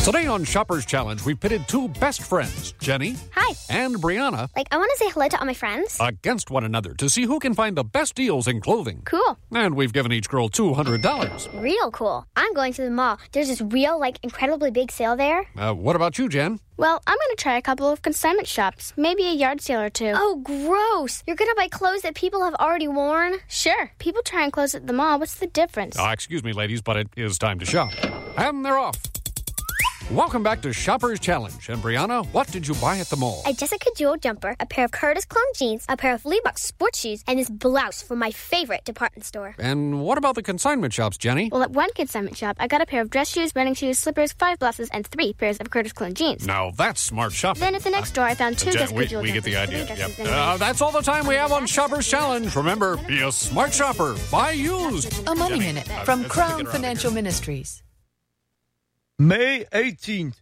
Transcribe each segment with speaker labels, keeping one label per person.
Speaker 1: Today on Shopper's Challenge, we pitted two best friends, Jenny
Speaker 2: Hi.
Speaker 1: and Brianna,
Speaker 2: I want to say hello to all my friends.
Speaker 1: against one another to see who can find the best deals in clothing.
Speaker 2: Cool.
Speaker 1: And we've given each girl $200.
Speaker 2: Real cool. I'm going to the mall. There's this real, incredibly big sale there.
Speaker 1: What about you, Jen?
Speaker 3: Well, I'm going to try a couple of consignment shops, maybe a yard sale or two.
Speaker 2: Oh, gross. You're going to buy clothes that people have already worn?
Speaker 3: Sure. People try on clothes at the mall. What's the difference?
Speaker 1: Excuse me, ladies, but it is time to shop. And they're off. Welcome back to Shopper's Challenge. And Brianna, what did you buy at the mall?
Speaker 2: A Jessica Jewel jumper, a pair of Curtis clone jeans, a pair of Levi's sports shoes, and this blouse from my favorite department store.
Speaker 1: And what about the consignment shops, Jenny?
Speaker 3: Well, at one consignment shop, I got a pair of dress shoes, running shoes, slippers, 5 blouses, and 3 pairs of Curtis clone jeans.
Speaker 1: Now that's smart shopping.
Speaker 3: Then at the next store, I found 2 Jessica Jewel
Speaker 1: we get the
Speaker 3: jumpers,
Speaker 1: idea.
Speaker 3: 3 dresses,
Speaker 1: Yep.
Speaker 3: and
Speaker 1: That's all the time we have on Shopper's Challenge. Remember, be a smart shopper. Buy used.
Speaker 4: A Money Minute from
Speaker 1: let's
Speaker 4: Crown
Speaker 1: get her out of
Speaker 4: Financial
Speaker 1: here.
Speaker 4: Ministries.
Speaker 5: May 18th.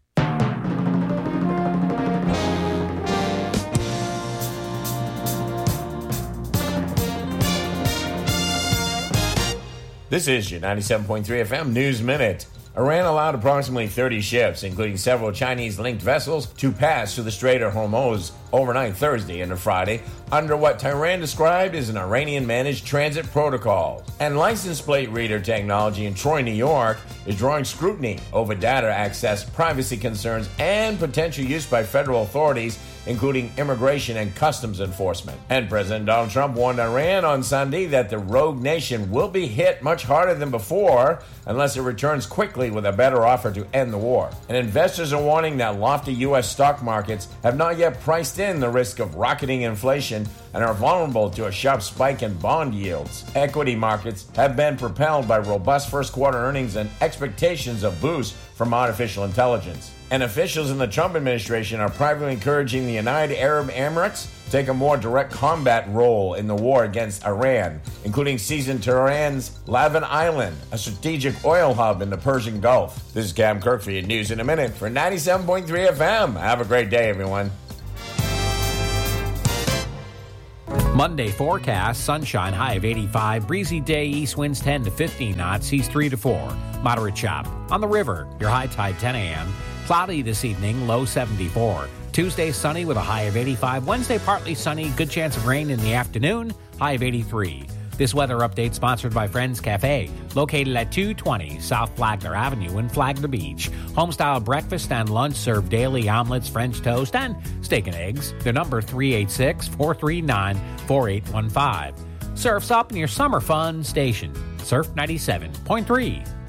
Speaker 6: This is your 97.3 FM News Minute. Iran allowed approximately 30 ships, including several Chinese-linked vessels, to pass through the Strait of Hormuz overnight Thursday into Friday under what Tehran described as an Iranian-managed transit protocol. And license plate reader technology in Troy, New York is drawing scrutiny over data access, privacy concerns, and potential use by federal authorities, including immigration and customs enforcement. And President Donald Trump warned Iran on Sunday that the rogue nation will be hit much harder than before unless it returns quickly with a better offer to end the war. And investors are warning that lofty U.S. stock markets have not yet priced in the risk of rocketing inflation and are vulnerable to a sharp spike in bond yields. Equity markets have been propelled by robust first quarter earnings and expectations of boost from artificial intelligence. And officials in the Trump administration are privately encouraging the United Arab Emirates to take a more direct combat role in the war against Iran, including seizing Tehran's Lavin Island, a strategic oil hub in the Persian Gulf. This is Cam Kirk for your News in a Minute for 97.3 FM. Have a great day, everyone.
Speaker 7: Monday forecast, sunshine, high of 85, breezy day, east winds 10 to 15 knots, seas 3 to 4, moderate chop. On the river, your high tide 10 a.m., cloudy this evening, low 74. Tuesday, sunny with a high of 85. Wednesday, partly sunny, good chance of rain in the afternoon, high of 83. This weather update sponsored by Friends Cafe, located at 220 South Flagler Avenue in Flagler Beach. Homestyle breakfast and lunch served daily, omelets, French toast, and steak and eggs. Their number 386-439-4815. Surf's up in your summer fun station. Surf 97.3.